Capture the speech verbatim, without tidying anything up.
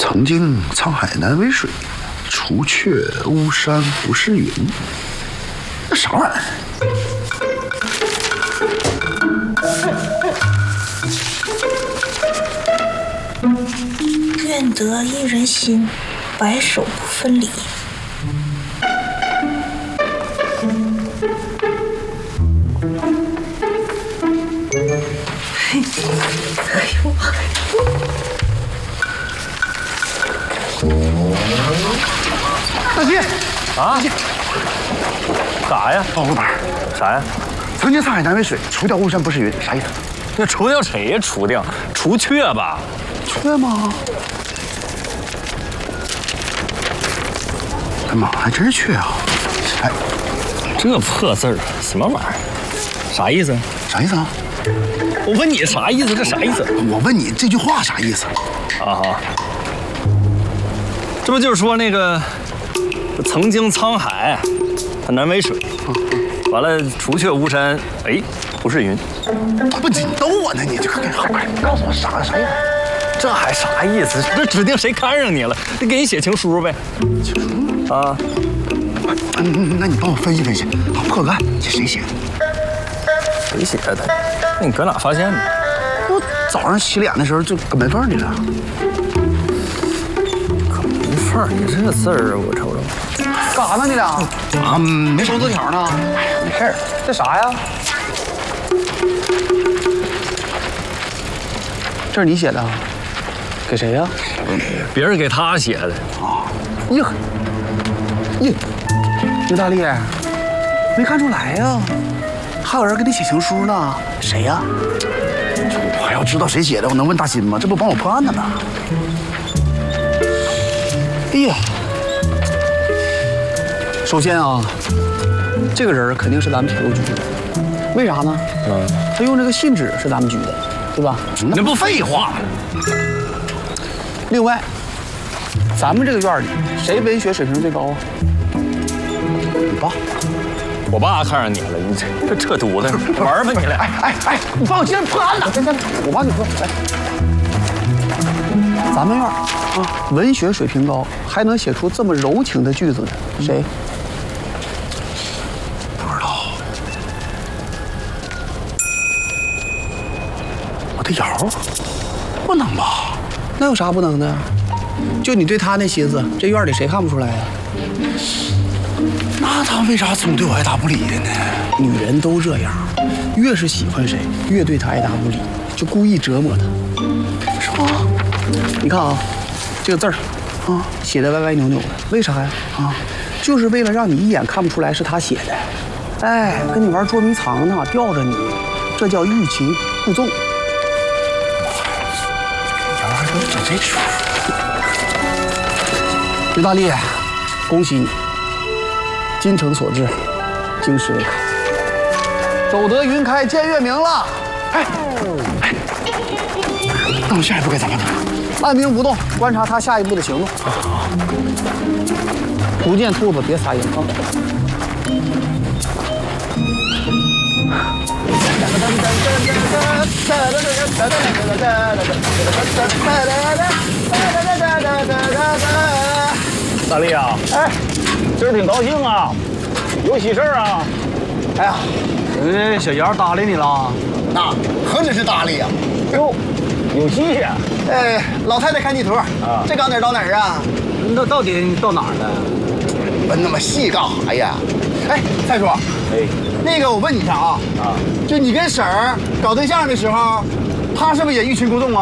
曾经沧海难为水，除却巫山不是云。这啥玩意儿？ 愿得一人心，白首不分离。哎呦！ 大姐啊！啥呀？ 报个班。 啥呀？ 曾经沧海难为水，除掉巫山不是云，啥意思？ 那除掉谁呀？除掉除却吧？ 却吗？哎妈，还真是却啊！哎， 这破字儿什么玩意儿？啥意思？ 啥意思啊？ 我问你啥意思？这啥意思？ 我问你这句话啥意思？ 啊哈，这不就是说那个曾经沧海它难为水，完了除却巫山，哎，不是云。 不，你逗我呢？你这快快告诉我啥啥意思？ 这还啥意思？这指定谁看上你了，得给你写情书呗。 情书啊？ 嗯，那你帮我分析分析，破个案，这谁写的？ 谁写的？那你搁哪发现的？ 我早上洗脸的时候就搁门缝里了。 搁门缝？你这字儿我瞅瞅。 干啥呢你俩？啊，没收字条呢。哎呀，没事儿。 这啥呀？ 这是你写的？给谁呀？ 别人给他写的。 啊，哟，哟，刘大力，没看出来呀？还有人给你写情书呢？谁呀？我要知道谁写的，我能问大新吗？这不帮我破案呢吗？哎呀，首先啊，这个人肯定是咱们铁路局的，为啥呢？嗯，他用这个信纸是咱们局的，对吧？ 那不废话吗？ 另外，咱们这个院里谁文学水平最高啊？你爸。 我爸看上你了，你这这扯犊子，玩吧你俩！ 哎哎哎，你帮我接着破案了！行行，我帮你破。来，咱们院啊，文学水平高，还能写出这么柔情的句子的，谁？不知道。我的瑶，不能吧？那有啥不能的？就你对他那心思，这院里谁看不出来呀？那他为啥总对我爱答不理的呢？女人都这样，越是喜欢谁，越对他爱答不理，就故意折磨他，是吧？你看啊，这个字儿啊，写的歪歪扭扭的，为啥呀？啊，就是为了让你一眼看不出来是他写的。哎，跟你玩捉迷藏呢，吊着你，这叫欲擒故纵。杨二哥整这出，刘大力，恭喜你。精诚所至，经时未考，走得云开见月明了。哎，哎，那我们下一步该怎么做？按兵不动，观察他下一步的行动。不见兔子别撒野啊！ 大力啊， 哎。今儿挺高兴啊，有喜事儿啊！ 哎呀，人家小姚搭理你了？ 那何止是搭理呀！哟，有戏呀！ 哎，老太太看地图啊，这搁哪儿到哪儿啊？ 那到底到哪儿了？ 问那么细干啥呀？哎，蔡叔，哎，那个我问你一下啊，啊，就你跟婶儿搞对象的时候，她是不是也欲擒故纵啊？